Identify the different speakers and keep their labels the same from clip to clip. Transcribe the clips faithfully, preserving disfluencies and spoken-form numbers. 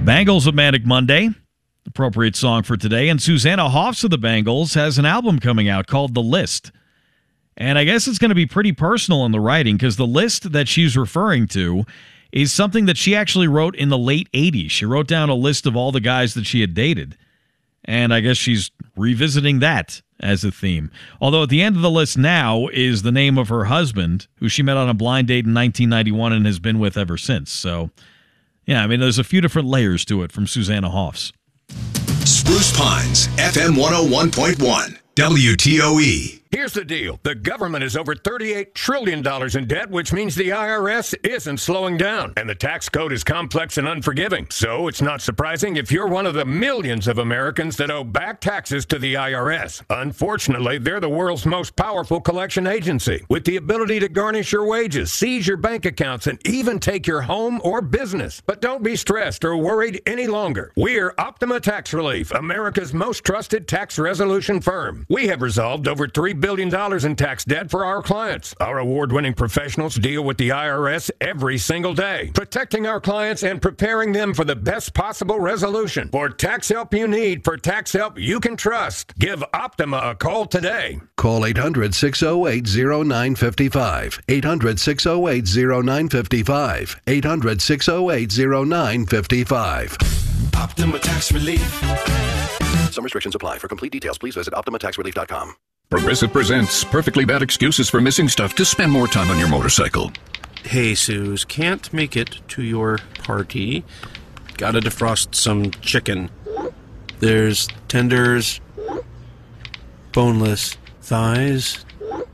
Speaker 1: Bangles of Manic Monday, appropriate song for today. And Susanna Hoffs of the Bangles has an album coming out called The List. And I guess it's going to be pretty personal in the writing because the list that she's referring to is something that she actually wrote in the late eighties. She wrote down a list of all the guys that she had dated. And I guess she's revisiting that as a theme. Although at the end of the list now is the name of her husband, who she met on a blind date in nineteen ninety-one and has been with ever since. So, yeah, I mean, there's a few different layers to it from Susanna Hoffs.
Speaker 2: Spruce Pines, F M one oh one point one, W T O E.
Speaker 3: Here's the deal. The government is over thirty-eight trillion dollars in debt, which means the I R S isn't slowing down. And the tax code is complex and unforgiving. So it's not surprising if you're one of the millions of Americans that owe back taxes to the I R S. Unfortunately, they're the world's most powerful collection agency, with the ability to garnish your wages, seize your bank accounts, and even take your home or business. But don't be stressed or worried any longer. We're Optima Tax Relief, America's most trusted tax resolution firm. We have resolved over three billion dollars in tax debt for our clients. Our award-winning professionals deal with the I R S every single day, protecting our clients and preparing them for the best possible resolution. For tax help you need, for tax help you can trust, give Optima a call today.
Speaker 4: Call eight hundred, six oh eight, oh nine five five. eight hundred, six oh eight, oh nine five five. eight hundred, six oh eight, oh nine five five.
Speaker 2: Optima Tax Relief.
Speaker 4: Some restrictions apply. For complete details, please visit optima tax relief dot com.
Speaker 5: Progressive presents perfectly bad excuses for missing stuff to spend more time on your motorcycle.
Speaker 6: Hey, Suze, can't make it to your party. Gotta defrost some chicken. There's tenders, boneless thighs.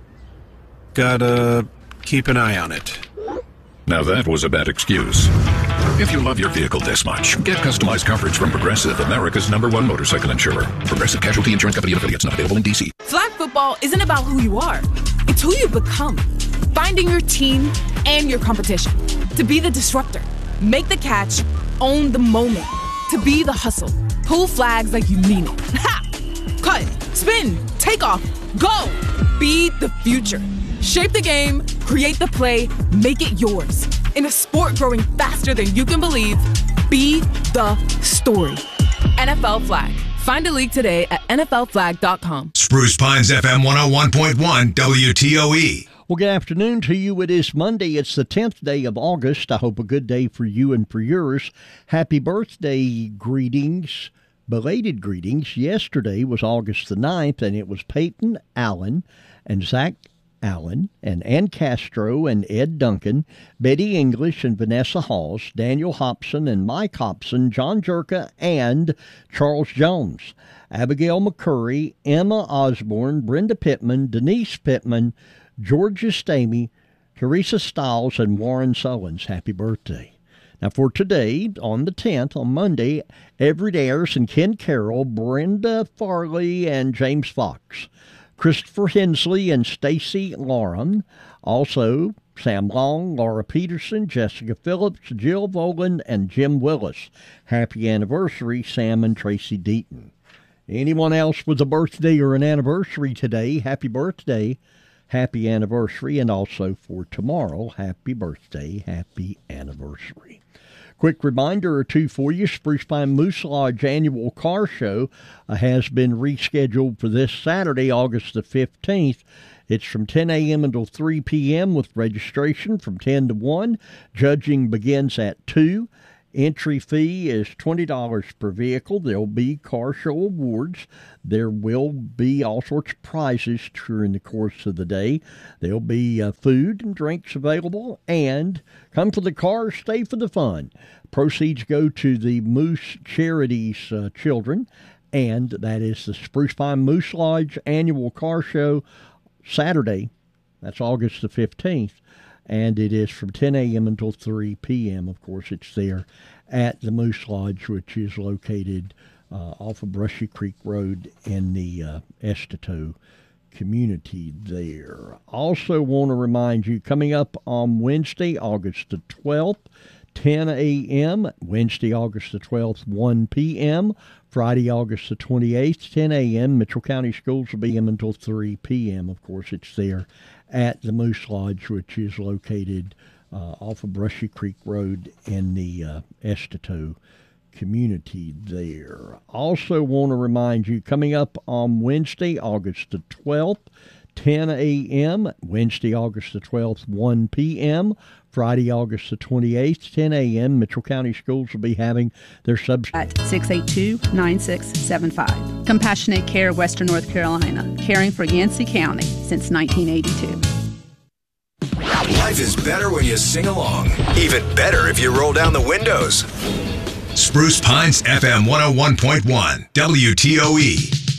Speaker 6: Gotta keep an eye on it.
Speaker 5: Now that was a bad excuse. If you love your vehicle this much, get customized coverage from Progressive, America's number one motorcycle insurer. Progressive Casualty Insurance Company and affiliates, not available in D C.
Speaker 7: Flag football isn't about who you are. It's who you become. Finding your team and your competition. To be the disruptor. Make the catch. Own the moment. To be the hustle. Pull flags like you mean it. Ha! Cut. Spin. Take off. Go. Be the future. Shape the game. Create the play. Make it yours. In a sport growing faster than you can believe, be the story. N F L Flag. Find a league today at N F L flag dot com.
Speaker 2: Spruce Pines, F M one oh one point one, W T O E.
Speaker 8: Well, good afternoon to you. It is Monday. It's the tenth day of August. I hope a good day for you and for yours. Happy birthday greetings, belated greetings. Yesterday was August the ninth, and it was Peyton Allen and Zach Allen and Ann Castro and Ed Duncan, Betty English and Vanessa Halls, Daniel Hobson and Mike Hobson, John Jerka and Charles Jones, Abigail McCurry, Emma Osborne, Brenda Pittman, Denise Pittman, Georgia Stamey, Teresa Stiles, and Warren Sullins. Happy birthday. Now for today, on the tenth, on Monday, Everett Ayers and Ken Carroll, Brenda Farley and James Fox, Christopher Hensley and Stacy Lauren, also Sam Long, Laura Peterson, Jessica Phillips, Jill Volan, and Jim Willis. Happy anniversary, Sam and Tracy Deaton. Anyone else with a birthday or an anniversary today, happy birthday, happy anniversary, and also for tomorrow, happy birthday, happy anniversary. Quick reminder or two for you, Spruce Pine Moose Lodge Annual Car Show uh, has been rescheduled for this Saturday, August the fifteenth. It's from ten a.m. until three p.m. with registration from ten to one. Judging begins at two. Entry fee is twenty dollars per vehicle. There will be car show awards. There will be all sorts of prizes during the course of the day. There will be uh, food and drinks available. And come for the car, stay for the fun. Proceeds go to the Moose Charities uh, Children. And that is the Spruce Pine Moose Lodge Annual Car Show Saturday. That's August the fifteenth. And it is from ten a.m. until three p.m. Of course, it's there at the Moose Lodge, which is located uh, off of Brushy Creek Road in the uh, Esteto community there. Also want to remind you, coming up on Wednesday, August the twelfth, ten a.m., Wednesday, August the twelfth, one p.m., Friday, August the twenty-eighth, ten a.m., Mitchell County Schools will be in until three p.m. Of course, it's there at the Moose Lodge, which is located uh, off of Brushy Creek Road in the uh, Esteto community there. Also want to remind you, coming up on Wednesday, August the twelfth, ten a.m., Wednesday, August the twelfth, one p.m., Friday, August the twenty-eighth, ten a.m., Mitchell County Schools will be having their subs...
Speaker 9: At six eight two, nine six seven five. Compassionate Care, Western North Carolina, caring for Yancey County since nineteen eighty-two.
Speaker 2: Life is better when you sing along. Even better if you roll down the windows. Spruce Pines F M one oh one point one, W T O E.